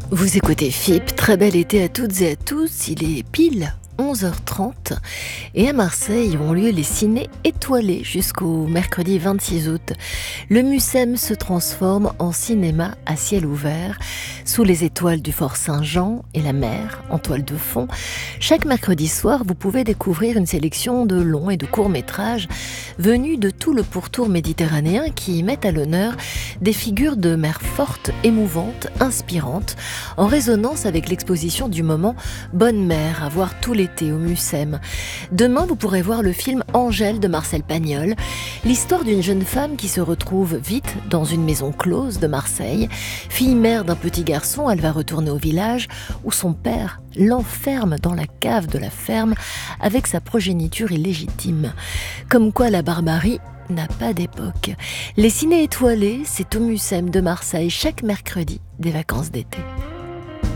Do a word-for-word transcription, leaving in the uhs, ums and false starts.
Vous écoutez F I P, très bel été à toutes et à tous, il est pile onze heures trente et à Marseille ont lieu les ciné étoilés jusqu'au mercredi vingt-six août. Le Mucem se transforme en cinéma à ciel ouvert, sous les étoiles du Fort Saint-Jean et la mer en toile de fond. Chaque mercredi soir, vous pouvez découvrir une sélection de longs et de courts métrages venus de tout le pourtour méditerranéen qui mettent à l'honneur des figures de mer fortes, émouvantes, inspirantes, en résonance avec l'exposition du moment Bonne Mère à voir tout l'été au Mucem. Demain, vous pourrez voir le film Angèle de Marcel Pagnol, l'histoire d'une jeune femme qui se retrouve vite dans une maison close de Marseille. Fille mère d'un petit garçon, elle va retourner au village où son père l'enferme dans la cave de la ferme avec sa progéniture illégitime. Comme quoi la barbarie n'a pas d'époque. Les ciné étoilés, c'est au Mucem de Marseille chaque mercredi des vacances d'été.